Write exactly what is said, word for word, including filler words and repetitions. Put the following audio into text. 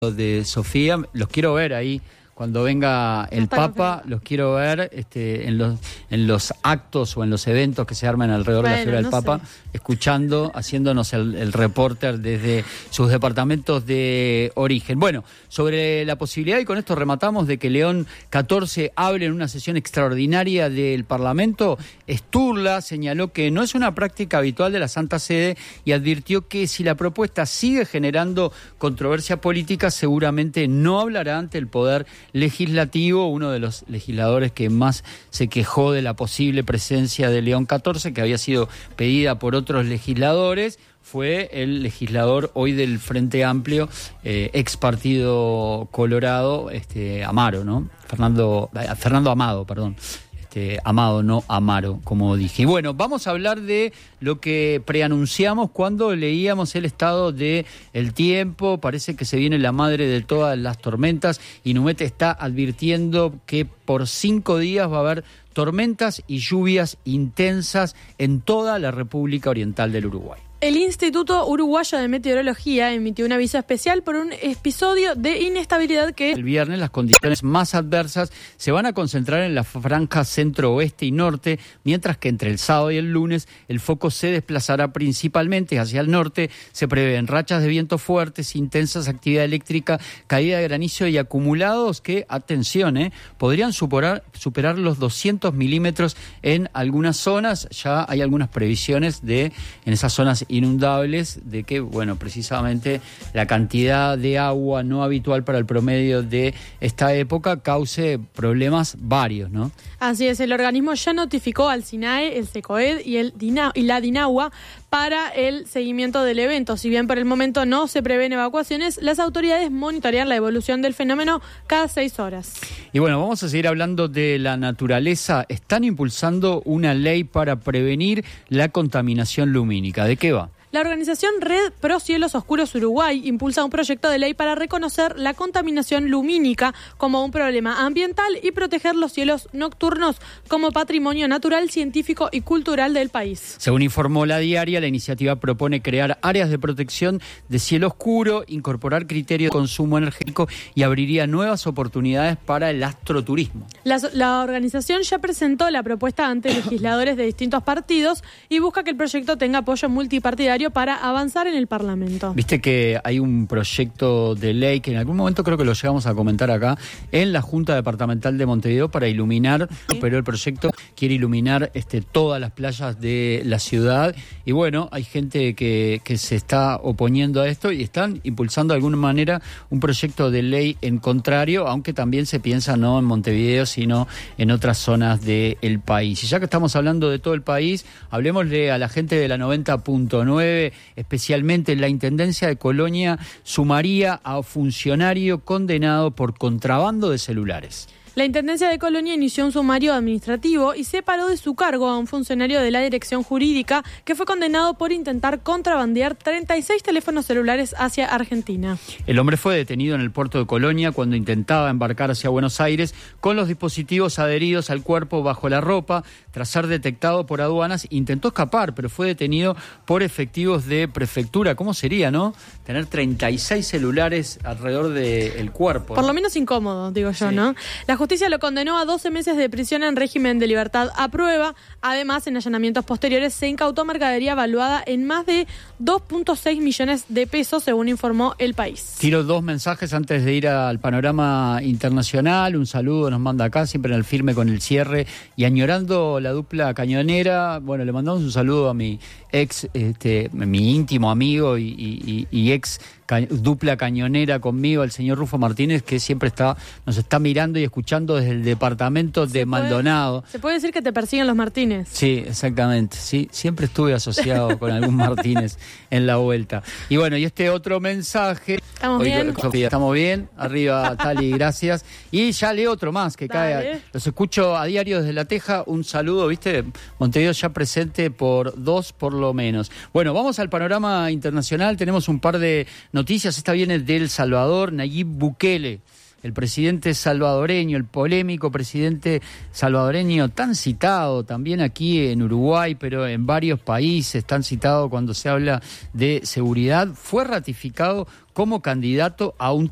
de Sofía, los quiero ver ahí cuando venga el Papa, los quiero ver este, en los en los actos o en los eventos que se arman alrededor bueno, de la figura del no Papa, sé. escuchando, haciéndonos el, el reporter desde sus departamentos de origen. Bueno, sobre la posibilidad, y con esto rematamos, de que León catorce hable en una sesión extraordinaria del Parlamento, Sturla señaló que no es una práctica habitual de la Santa Sede y advirtió que si la propuesta sigue generando controversia política, seguramente no hablará ante el Poder Legislativo. Uno de los legisladores que más se quejó de la posible presencia de León catorce, que había sido pedida por otros legisladores, fue el legislador hoy del Frente Amplio, eh, ex Partido Colorado, este, Amaro, ¿no? Fernando, eh, Fernando Amado, perdón. Este, Amado, no Amaro, como dije. Y bueno, vamos a hablar de lo que preanunciamos cuando leíamos el estado de el tiempo. Parece que se viene la madre de todas las tormentas y Numete está advirtiendo que por cinco días va a haber tormentas y lluvias intensas en toda la República Oriental del Uruguay. El Instituto Uruguayo de Meteorología emitió un aviso especial por un episodio de inestabilidad que... El viernes las condiciones más adversas se van a concentrar en la franja centro-oeste y norte, mientras que entre el sábado y el lunes el foco se desplazará principalmente hacia el norte. Se prevén rachas de viento fuertes, intensas, actividad eléctrica, caída de granizo y acumulados que, atención, eh, podrían superar, superar los doscientos milímetros en algunas zonas. Ya hay algunas previsiones de en esas zonas inundables, de que, bueno, precisamente la cantidad de agua no habitual para el promedio de esta época cause problemas varios, ¿no? Así es, el organismo ya notificó al SINAE, el SECOED y, el Dina, y la DINAUA para el seguimiento del evento. Si bien por el momento no se prevén evacuaciones, las autoridades monitorean la evolución del fenómeno cada seis horas. Y bueno, vamos a seguir hablando de la naturaleza. Están impulsando una ley para prevenir la contaminación lumínica. ¿De qué va? La organización Red Pro Cielos Oscuros Uruguay impulsa un proyecto de ley para reconocer la contaminación lumínica como un problema ambiental y proteger los cielos nocturnos como patrimonio natural, científico y cultural del país. Según informó La Diaria, la iniciativa propone crear áreas de protección de cielo oscuro, incorporar criterios de consumo energético y abriría nuevas oportunidades para el astroturismo. La, la organización ya presentó la propuesta ante legisladores de distintos partidos y busca que el proyecto tenga apoyo multipartidario para avanzar en el Parlamento. Viste que hay un proyecto de ley que en algún momento creo que lo llegamos a comentar acá en la Junta Departamental de Montevideo para iluminar, ¿sí? Pero el proyecto quiere iluminar este, todas las playas de la ciudad y bueno, hay gente que, que se está oponiendo a esto y están impulsando de alguna manera un proyecto de ley en contrario, aunque también se piensa no en Montevideo sino en otras zonas del país. Y ya que estamos hablando de todo el país, hablemosle a la gente de la noventa punto nueve. Especialmente la Intendencia de Colonia sumaría a funcionario condenado por contrabando de celulares. La Intendencia de Colonia inició un sumario administrativo y separó de su cargo a un funcionario de la Dirección Jurídica que fue condenado por intentar contrabandear treinta y seis teléfonos celulares hacia Argentina. El hombre fue detenido en el puerto de Colonia cuando intentaba embarcar hacia Buenos Aires con los dispositivos adheridos al cuerpo bajo la ropa. Tras ser detectado por aduanas, intentó escapar, pero fue detenido por efectivos de prefectura. ¿Cómo sería, no? Tener treinta y seis celulares alrededor del cuerpo. Por ¿no? lo menos incómodo, digo yo, sí. ¿no? La justicia lo condenó a doce meses de prisión en régimen de libertad a prueba. Además, en allanamientos posteriores se incautó mercadería valuada en más de dos punto seis millones de pesos, según informó El País. Tiro dos mensajes antes de ir al panorama internacional. Un saludo nos manda acá, siempre en el firme con el cierre y añorando la dupla cañonera. Bueno, le mandamos un saludo a mi ex, este, mi íntimo amigo y, y, y ex ca- dupla cañonera conmigo, el señor Rufo Martínez, que siempre está nos está mirando y escuchando desde el departamento de Maldonado. ¿Se puede decir que te persiguen los Martínez? Sí, exactamente. Sí, siempre estuve asociado con algún Martínez en la vuelta. Y bueno, y este otro mensaje. ¿Estamos Hoy, bien? Sofía, estamos bien. Arriba, Tali, gracias. Y ya leo otro más que Dale. cae. Los escucho a diario desde La Teja. Un saludo, ¿viste? Montevideo ya presente por dos, por lo menos. Bueno, vamos al panorama internacional. Tenemos un par de noticias. Esta viene de El Salvador. Nayib Bukele, el presidente salvadoreño, el polémico presidente salvadoreño, tan citado también aquí en Uruguay, pero en varios países, tan citado cuando se habla de seguridad, fue ratificado como candidato a un